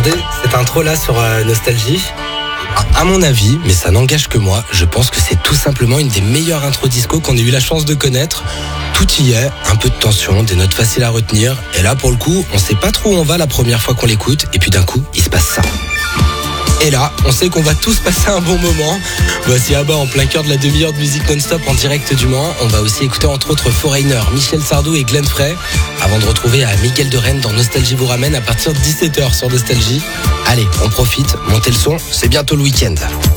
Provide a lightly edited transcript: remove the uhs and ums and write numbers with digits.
entendez cette intro là sur Nostalgie? À mon avis, mais ça n'engage que moi, je pense que c'est tout simplement une des meilleures intros disco qu'on ait eu la chance de connaître. Tout y est, un peu de tension, des notes faciles à retenir. Et là, pour le coup, on sait pas trop où on va la première fois qu'on l'écoute. Et puis d'un coup, il se passe ça. Et là, on sait qu'on va tous passer un bon moment. Voici Abba en plein cœur de la demi-heure de musique non-stop en direct du Mans. On va aussi écouter entre autres Foreigner, Michel Sardou et Glenn Frey. Avant de retrouver à Miguel de Rennes dans Nostalgie vous ramène à partir de 17h sur Nostalgie. Allez, on profite, montez le son, c'est bientôt le week-end.